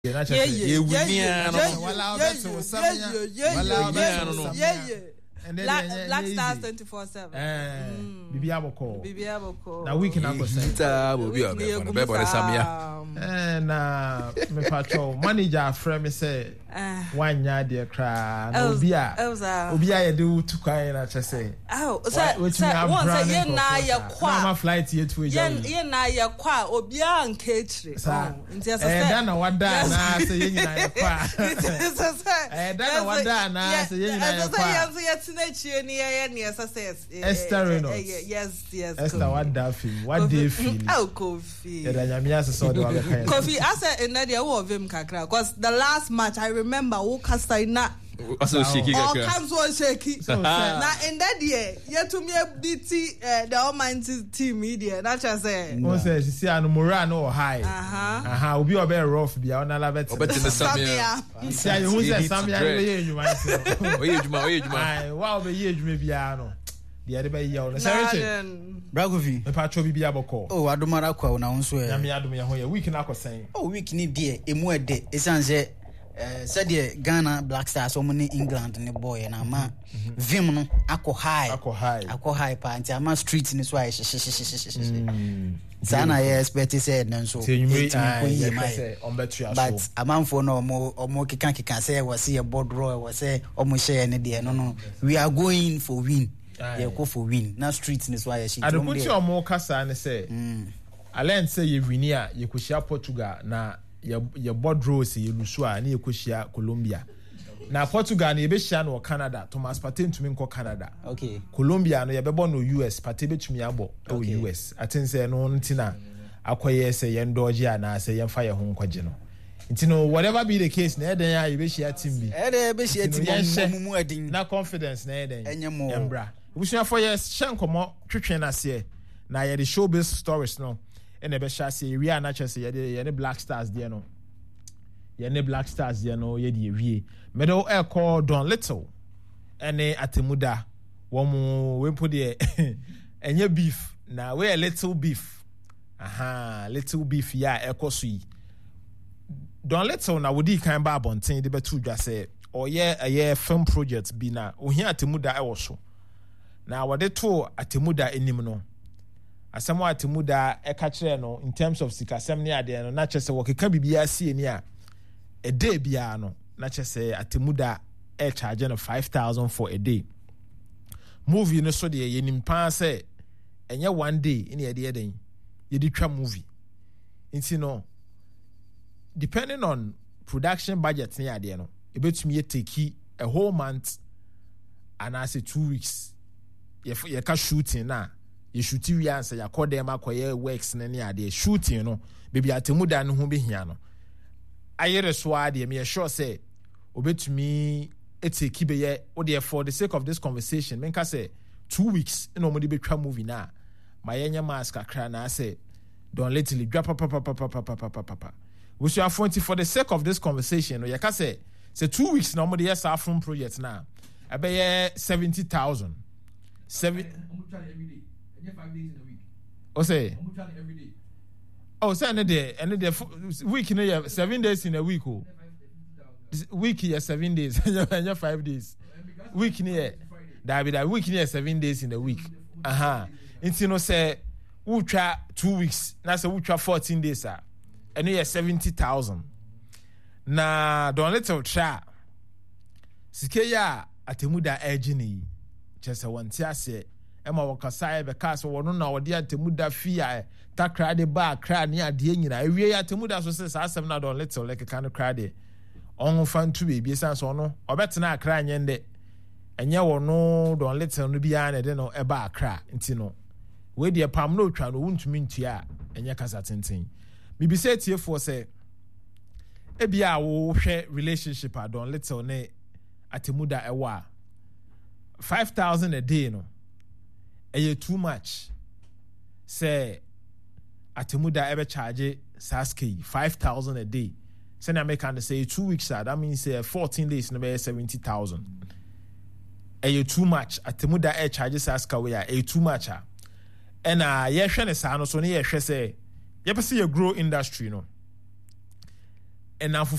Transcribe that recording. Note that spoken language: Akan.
Black Stars 24/7. Bibia boko. Na week na ko say. Na me patrol manager friend me say one year there cry. Obi a ye do to kwai na che say. Oh, sir, once ye na ye kwa. Na flight ye to ye na ye kwa obi a nketri. Nti say da na wada na say ye na ye kwa. Da na wada na say ye na ye kwa. Esther yes. Esther, what da feel? What day feel? Oh, Kofi. Kofi, I said in that year of him kakra because the last match I remember who cast na also shaky. All kinds was shaky. Now in that year, you to me BT the Almighty team media. That's just say. One says you see an moral no high. Will be a very rough. Be on a level. Samia. See you say Samia. You might say. Wow, be you maybe I know. The other way you. Bragovi. Me patro bi aboko. Oh, adomara kwa una unso e. Na me adom ye ho ye week na kosen. Oh, week ni die emu ede. Esanse said the Ghana Black Stars so many England ne boy na ma vim no akọ high pa anti ama street ni so a sana ye expect say na so but amanfo no omo kika say we see a board draw we say omo share ne de no we are going for win ye go for win na street ni so a she I don't put your more kasa ne say Alen say ye win here ye kushia Portugal na your board rows ye lusua na ye kushia Colombia. Na Portugal na ye be shia no Canada. Thomas Partey ntumi nko Canada. Okay. Colombia no ye be born no US. Partey betumi abo o US. Atin say no ntina akoye say ye ndoje ana say ye mfa ye ho nkwaje no. Nti no whatever be the case na eden ya ye be shia team bi. Be shia team mu adin. Na confidence na eden. Enyemo. Embra. Bushia for ye shankomo twetwe na se na ye the showbiz stories no. And the say we are not just the Black Stars there no. Ye Black Stars there no ye the wie. Medo air call Don Little. Ene Atemuda. Womu we put the enye beef. Na we a little beef. Little beef ya ekosui. Don Little na wodi kan ba bonten de betu dwa say or ye film project bi na ohia Atemuda e wo so. Na wode to Atemuda enim no. Asamo Atemuda ekachire no in terms of sikasem ne ade no na chese wokeka bibia sie ni a day bia no na chese Atemuda e charge no 5,000 for a day. Movie no so de ye nimpa say enye one day in ye de eden ye di twa movie. Nti no depending on production budget ne ade no e betumi ye take a whole month and as 2 weeks ye ka shooting na you shooting we answer ya call them akoye works na ne ade shooting no baby Atemuda no ho behia no ayere so ade me sure say obetumi eteki be ye o dey for the sake of this conversation menka say 2 weeks no mo dey betwa movie na my yenya mask akra na say don literally drop papa we should have for the sake of this conversation no you can say 2 weeks na mo dey yes afun project na abeye 70,000 7 5 days in a week. Oh, say. Every day. Oh, say another week in 7 days in a week. Oh, week here 7 days and 5 days. Week near that week near 7 days in a week. It's no say we try 2 weeks. Now say we try 14 days. And you 70,000. Na don't let us try. Sikeya Atemuda ejini. Just a one tia say. Emma wakasai be cast wono na wode Atemuda fia takra de ba kra ne ade nyina ewie Atemuda so se sa asem na don little like kind of kra de on fan to be san so no obetena akra nyende enye wono don little no bia na de no e ba akra nti no we de pam no twa no wuntumi ntua enye kasa tenten bibi se tie for say e bia wo hwe relationship a don little ne Atemuda e wa 5,000 a day no too much. Say Atemuda ever charge Saske 5,000 a day. Say na make and say 2 weeks that means 14 days no 70,000. Too much. Atemuda charge Saska we too much. And ye hwe ne sa no so ne ye hwe say ye be say grow industry no. ɛnamfo